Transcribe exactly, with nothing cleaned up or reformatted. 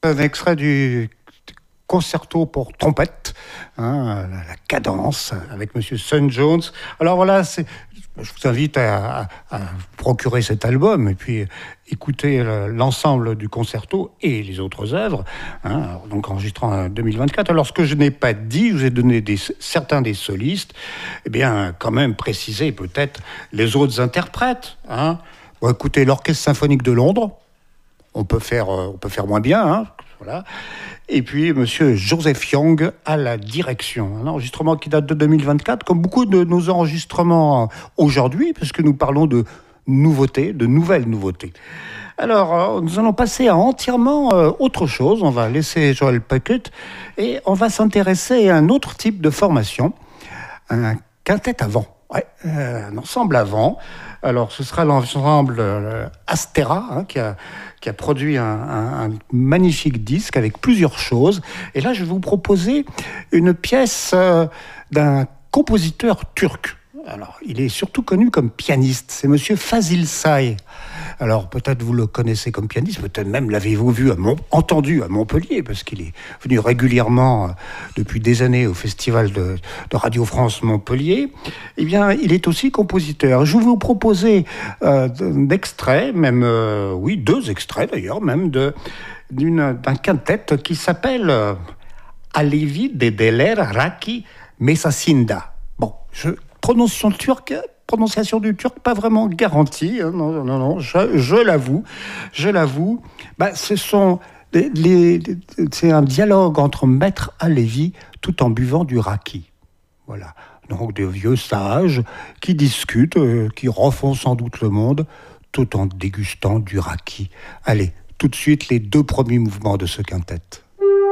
un extrait du concerto pour trompette, hein, la, la cadence avec Monsieur Sun Jones. Alors voilà, c'est, je vous invite à, à, à procurer cet album et puis écouter l'ensemble du concerto et les autres œuvres, hein, donc enregistrant en deux mille vingt-quatre. Alors ce que je n'ai pas dit, je vous ai donné des, certains des solistes, eh bien quand même préciser peut-être les autres interprètes. Hein. Bon, écoutez, l'Orchestre Symphonique de Londres, on peut faire, on peut faire moins bien, hein, voilà. Et puis Monsieur Joseph Young à la direction. Un enregistrement qui date de deux mille vingt-quatre, comme beaucoup de nos enregistrements aujourd'hui, parce que nous parlons de nouveautés, de nouvelles nouveautés. Alors, nous allons passer à entièrement autre chose. On va laisser Joel Puckett et on va s'intéresser à un autre type de formation, un quintet à vent. Ouais, euh, un ensemble à vent. Alors, ce sera l'ensemble euh, Astera, hein, qui a qui a produit un, un, un magnifique disque avec plusieurs choses. Et là, je vais vous proposer une pièce euh, d'un compositeur turc. Alors, il est surtout connu comme pianiste. C'est Monsieur Fazil Say. Alors, peut-être vous le connaissez comme pianiste, peut-être même l'avez-vous vu, à Mont- entendu à Montpellier, parce qu'il est venu régulièrement, euh, depuis des années, au Festival de, de Radio France Montpellier. Eh bien, il est aussi compositeur. Je vais vous proposer euh, d'extraits, même, euh, oui, deux extraits d'ailleurs, même, de, d'une, d'un quintet qui s'appelle euh, Alevi Dedeler Raki Mesasinda. Bon, je... Prononciation turque, prononciation du turc, pas vraiment garantie. Hein, non, non, non, je, je l'avoue, je l'avoue. Bah, ce sont les, les, c'est un dialogue entre maître Alevi tout en buvant du raki. Voilà. Donc des vieux sages qui discutent, euh, qui refont sans doute le monde, tout en dégustant du raki. Allez, tout de suite les deux premiers mouvements de ce quintet.